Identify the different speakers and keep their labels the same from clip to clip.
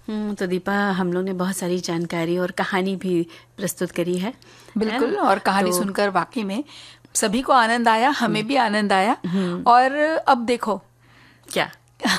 Speaker 1: तो दीपा, हम लोग ने बहुत सारी जानकारी और कहानी भी प्रस्तुत करी है।
Speaker 2: बिल्कुल, और कहानी सुनकर वाकई में सभी को आनंद आया, हमें भी आनंद आया। और अब देखो
Speaker 1: क्या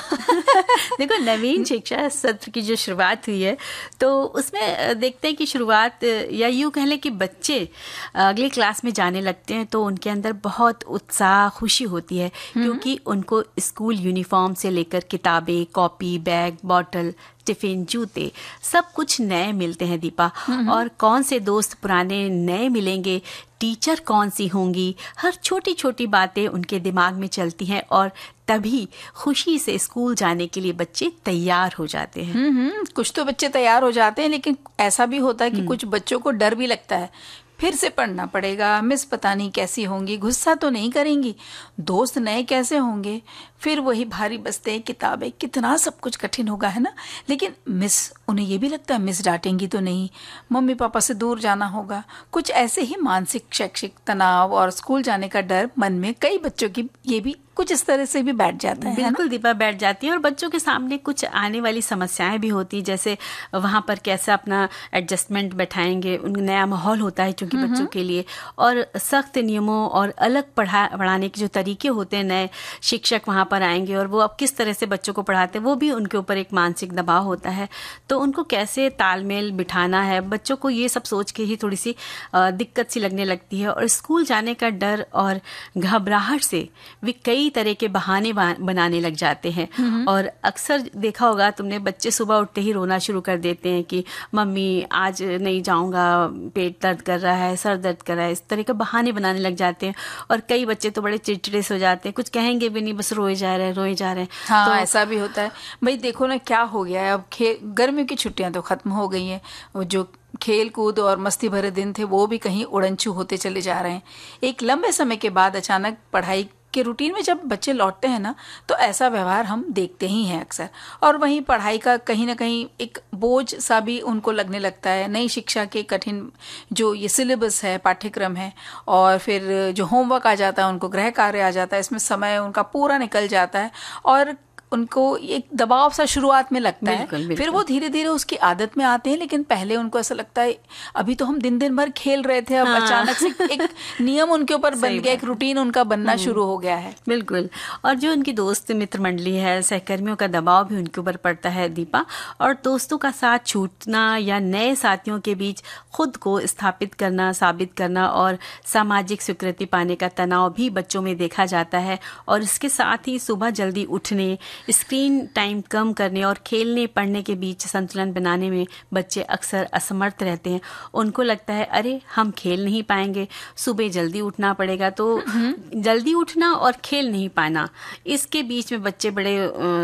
Speaker 1: देखो, नवीन शिक्षा सत्र की जो शुरुआत हुई है, तो उसमें देखते हैं कि शुरुआत, या यूँ कह लें कि बच्चे अगली क्लास में जाने लगते हैं तो उनके अंदर बहुत उत्साह, खुशी होती है, क्योंकि उनको स्कूल यूनिफॉर्म से लेकर किताबें, कॉपी, बैग, बॉटल, टिफिन, जूते, सब कुछ नए मिलते हैं दीपा। और कौन से दोस्त पुराने नए मिलेंगे, टीचर कौन सी होंगी, हर छोटी छोटी बातें उनके दिमाग में चलती हैं, और तभी खुशी से स्कूल जाने के लिए बच्चे तैयार हो जाते हैं।
Speaker 2: कुछ तो बच्चे तैयार हो जाते हैं, लेकिन ऐसा भी होता है कि कुछ बच्चों को डर भी लगता है, फिर से पढ़ना पड़ेगा, मिस पता नहीं कैसी होंगी, गुस्सा तो नहीं करेंगी, दोस्त नए कैसे होंगे, फिर वही भारी बस्ते किताबें, कितना सब कुछ कठिन होगा, है ना। लेकिन मिस, उन्हें ये भी लगता है मिस डांटेंगी तो नहीं, मम्मी पापा से दूर जाना होगा, कुछ ऐसे ही मानसिक शैक्षिक तनाव और स्कूल जाने का डर मन में कई बच्चों की ये भी कुछ इस तरह से भी बैठ जाता है।
Speaker 1: बिल्कुल दीपा, बैठ जाती है। और बच्चों के सामने कुछ आने वाली समस्याएं भी होती, जैसे वहां पर कैसे अपना एडजस्टमेंट बैठाएंगे, उन नया माहौल होता है चूंकि बच्चों के लिए, और सख्त नियमों और अलग पढ़ाने के जो तरीके होते हैं, नए शिक्षक वहां पर आएंगे और वो अब किस तरह से बच्चों को पढ़ाते हैं, वो भी उनके ऊपर एक मानसिक दबाव होता है। तो उनको कैसे तालमेल बिठाना है, बच्चों को ये सब सोच के ही थोड़ी सी दिक्कत सी लगने लगती है। और स्कूल जाने का डर और घबराहट से वे कई तरह के बहाने बनाने लग जाते हैं। और अक्सर देखा होगा तुमने, बच्चे सुबह उठते ही रोना शुरू कर देते हैं कि मम्मी आज नहीं जाऊंगा, पेट दर्द कर रहा है, सर दर्द कर रहा है, इस तरह के बहाने बनाने लग जाते हैं। और कई बच्चे तो बड़े चिड़चिड़े से हो जाते हैं, कुछ कहेंगे भी नहीं, बस रोए जा रहे हैं।
Speaker 2: हाँ, तो ऐसा भी होता है। भाई देखो ना क्या हो गया है, अब गर्मियों की छुट्टियां तो खत्म हो गई हैं, जो खेल कूद और मस्ती भरे दिन थे वो भी कहीं उड़नछू होते चले जा रहे हैं। एक लंबे समय के बाद अचानक पढ़ाई के रूटीन में जब बच्चे लौटते हैं ना, तो ऐसा व्यवहार हम देखते ही हैं अक्सर। और वहीं पढ़ाई का कहीं ना कहीं एक बोझ सा भी उनको लगने लगता है। नई शिक्षा के कठिन जो ये सिलेबस है, पाठ्यक्रम है, और फिर जो होमवर्क आ जाता है, उनको गृह कार्य आ जाता है, इसमें समय उनका पूरा निकल जाता है और उनको एक दबाव सा शुरुआत में लगता है।
Speaker 1: बिल्कुल।
Speaker 2: फिर वो धीरे धीरे उसकी आदत में आते हैं, लेकिन पहले उनको ऐसा लगता है अभी तो हम दिन दिन भर खेल रहे थे, अब अचानक से एक नियम उनके ऊपर बन गया, एक रूटीन उनका बनना शुरू हो गया है।
Speaker 1: बिल्कुल। और जो उनकी दोस्त मित्र मंडली है, सहकर्मियों का दबाव भी उनके ऊपर पड़ता है दीपा। और दोस्तों का साथ छूटना या नए साथियों के बीच खुद को स्थापित करना, साबित करना, और सामाजिक स्वीकृति पाने का तनाव भी बच्चों में देखा जाता है। और इसके साथ ही सुबह जल्दी उठने, स्क्रीन टाइम कम करने और खेलने पढ़ने के बीच संतुलन बनाने में बच्चे अक्सर असमर्थ रहते हैं। उनको लगता है अरे हम खेल नहीं पाएंगे, सुबह जल्दी उठना पड़ेगा। तो जल्दी उठना और खेल नहीं पाना, इसके बीच में बच्चे बड़े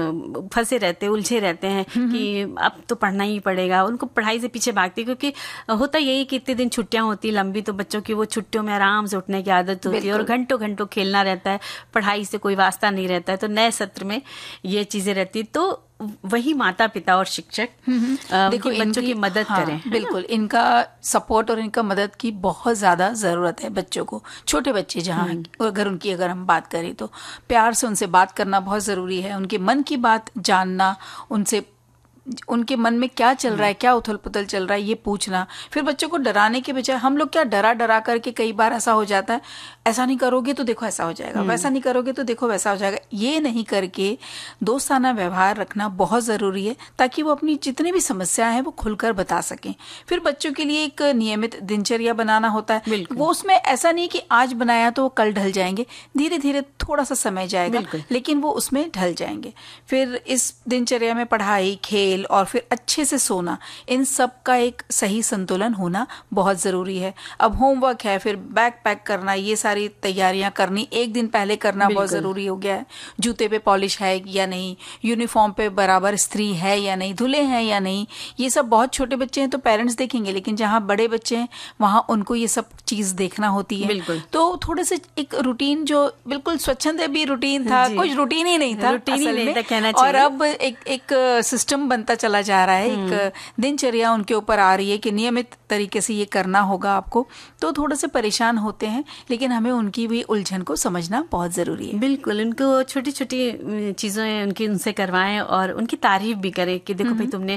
Speaker 1: फंसे रहते हैं, उलझे रहते हैं कि अब तो पढ़ना ही पड़ेगा। उनको पढ़ाई से पीछे भागते, क्योंकि होता यही कि इतने दिन छुट्टियां होती लंबी, तो बच्चों की वो छुट्टियों में आराम से उठने की आदत होती है और घंटों घंटों खेलना रहता है, पढ़ाई से कोई वास्ता नहीं रहता है। तो नए सत्र में ये चीजें रहती, तो वही माता पिता और शिक्षक देखो बच्चों की मदद करें।
Speaker 2: बिल्कुल, इनका सपोर्ट और इनका मदद की बहुत ज्यादा जरूरत है बच्चों को। छोटे बच्चे जहाँ अगर हम बात करें तो प्यार से उनसे बात करना बहुत जरूरी है, उनके मन की बात जानना, उनके मन में क्या चल रहा है, क्या उथल पुथल चल रहा है, ये पूछना। फिर बच्चों को डराने के बजाय हम लोग क्या डरा करके कई बार ऐसा हो जाता है, ऐसा नहीं करोगे तो देखो ऐसा हो जाएगा, वैसा नहीं करोगे तो देखो वैसा हो जाएगा। ये नहीं करके दोस्ताना व्यवहार रखना बहुत जरूरी है, ताकि वो अपनी जितनी भी समस्याएं हैं वो खुलकर बता सकें। फिर बच्चों के लिए एक नियमित दिनचर्या बनाना होता है। वो उसमें ऐसा नहीं कि आज बनाया तो वो कल ढल जाएंगे, धीरे धीरे थोड़ा सा समय जाएगा, लेकिन वो उसमें ढल जाएंगे। फिर इस दिनचर्या में पढ़ाई, खेल और फिर अच्छे से सोना, इन सब का एक सही संतुलन होना बहुत जरूरी है। अब होमवर्क है, फिर बैग पैक करना, ये सारी तैयारियां करनी एक दिन पहले करना बहुत जरूरी हो गया है। जूते पे पॉलिश है या नहीं, यूनिफॉर्म पे बराबर इस्त्री है या नहीं, धुले हैं या नहीं, ये सब बहुत छोटे बच्चे हैं तो पेरेंट्स देखेंगे, लेकिन जहाँ बड़े बच्चे हैं वहां उनको ये सब चीज देखना होती है। तो थोड़े से एक रूटीन जो बिल्कुल स्वच्छंद भी रूटीन था, कुछ रूटीन ही नहीं था, कहना चाहिए। और अब एक सिस्टम बनता चला जा रहा है, एक दिनचर्या उनके ऊपर आ रही है कि नियमित तरीके से ये करना होगा आपको। तो थोड़े से परेशान होते हैं, लेकिन हमें उनकी भी उलझन को समझना बहुत जरूरी है।
Speaker 1: बिल्कुल, उनको छोटी छोटी चीजें उनसे करवाएं और उनकी तारीफ भी करें कि देखो भाई तुमने